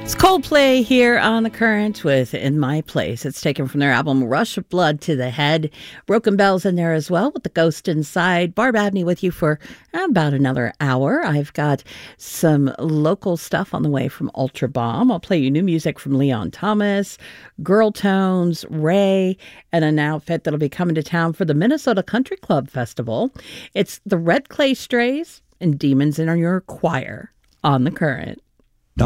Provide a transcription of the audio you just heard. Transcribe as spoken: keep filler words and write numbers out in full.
It's Coldplay here on The Current with In My Place. It's taken from their album Rush of Blood to the Head. Broken Bells in there as well with The Ghost Inside. Barb Abney with you for about another hour. I've got some local stuff on the way from Ultra Bomb. I'll play you new music from Leon Thomas, Girl Tones, Ray, and an outfit that'll be coming to town for the Minnesota Country Club Festival. It's the Red Clay Strays and Demons in Your Choir on The Current.